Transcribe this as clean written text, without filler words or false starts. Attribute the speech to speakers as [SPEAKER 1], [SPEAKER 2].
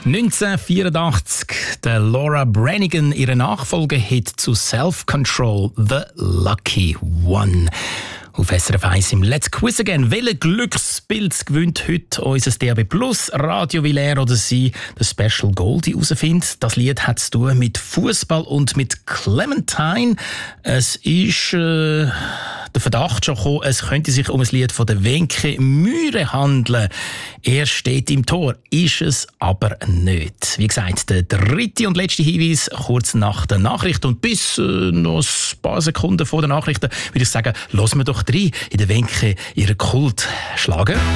[SPEAKER 1] 1984, der Laura Branigan, ihre Nachfolgehit zu Self-Control, The Lucky One. Auf SRF 1 im Let's Quiz Again. Welchen Glückspilz gewinnt heute unser DAB Plus Radio, weil er oder sie den Special Goldie herausfindet? Das Lied hat zu tun mit Fußball und mit Clementine. Es ist der Verdacht schon gekommen, es könnte sich um ein Lied von der Wenke Mühre handeln. Er steht im Tor, ist es aber nicht. Wie gesagt, der dritte und letzte Hinweis kurz nach der Nachricht und bis noch ein paar Sekunden vor der Nachricht würde ich sagen, hören wir doch rein in der Wenke ihren Kultschlager.